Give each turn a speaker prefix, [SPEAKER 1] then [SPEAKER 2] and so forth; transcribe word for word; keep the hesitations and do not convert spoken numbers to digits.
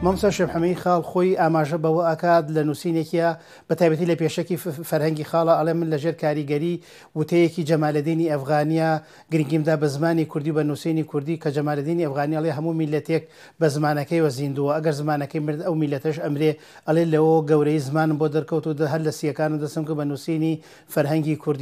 [SPEAKER 1] مامۆستا شێبحەمەی خاڵ خۆی ئاماژە بەوە ئاکات لە نووسینێکیە بە تایبەتی لە پێشەکی فەرهەنگی خاڵە ئەڵێ من لەژێر کاریگەری وتەیەکی جەمالەدینی ئەفغانیا گرنگیمدا بە زمانی کوردی بە نووسینی کوردی کە جەمالەدینی ئەفغانیا ئەڵێ هەموو میلەتێک بە زمانەکەیوە زیندووە ئەگەر زمانەکەی مرد ئەو میلەتەش ئەمرێ ئەڵێ لەوە گەورەی زمانم بۆ دەرکەوت و هەر لە سیەکانم دەستم کە بە نووسینی فەرهەنگی کوردی